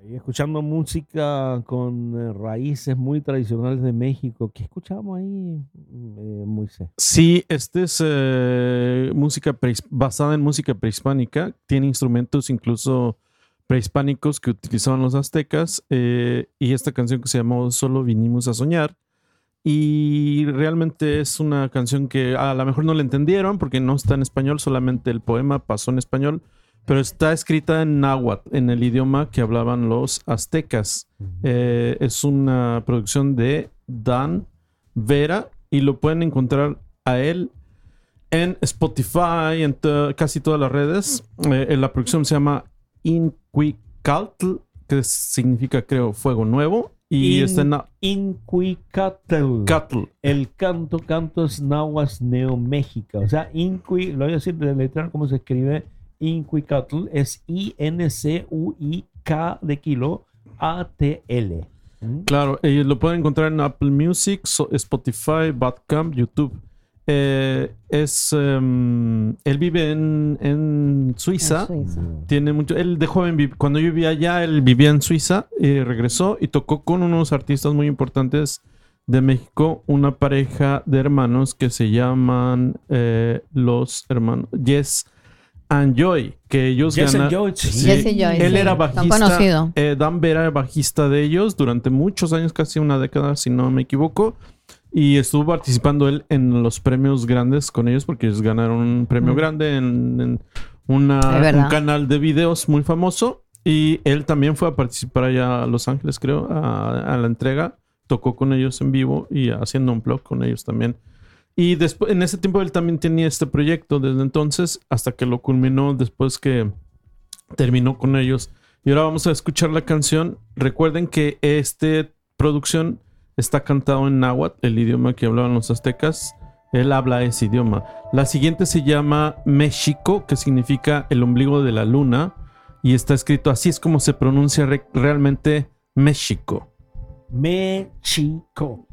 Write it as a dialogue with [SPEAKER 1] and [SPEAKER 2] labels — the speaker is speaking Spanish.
[SPEAKER 1] escuchando música con raíces muy tradicionales de México. ¿Qué escuchamos ahí, Moisés?
[SPEAKER 2] Sí, este es música basada en música prehispánica. Tiene instrumentos incluso prehispánicos que utilizaban los aztecas. Y esta canción que se llamó Solo vinimos a soñar. Y realmente es una canción que a lo mejor no la entendieron porque no está en español, solamente el poema pasó en español, pero está escrita en náhuatl, en el idioma que hablaban los aztecas. Es una producción de Dan Vera y lo pueden encontrar a él en Spotify, en casi todas las redes. La producción se llama Inquicaltl, que significa, creo, fuego nuevo. Y está en
[SPEAKER 1] Inquicatl. El canto es náhuatl neoméxica. O sea, lo voy a decir de letra cómo se escribe. Inquicatl es INCUIK de kilo ATL.
[SPEAKER 2] Claro, lo pueden encontrar en Apple Music, Spotify, Bandcamp, YouTube. Él vive en Suiza. Tiene mucho. Él de joven, cuando yo vivía allá, él vivía en Suiza, regresó y tocó con unos artistas muy importantes de México, una pareja de hermanos que se llaman los hermanos Yes and Joy, que ellos ganaron. Él era bajista. Dan Vera era bajista de ellos durante muchos años, casi una década, si no me equivoco. Y estuvo participando él en los premios grandes con ellos porque ellos ganaron un premio grande en un canal de videos muy famoso. Y él también fue a participar allá a Los Ángeles, creo, a la entrega. Tocó con ellos en vivo y haciendo un blog con ellos también. Y después, en ese tiempo él también tenía este proyecto desde entonces hasta que lo culminó después que terminó con ellos. Y ahora vamos a escuchar la canción. Recuerden que esta producción está cantado en náhuatl, el idioma que hablaban los aztecas. Él habla ese idioma. La siguiente se llama México, que significa el ombligo de la luna. Y está escrito así, es como se pronuncia realmente México.
[SPEAKER 1] México.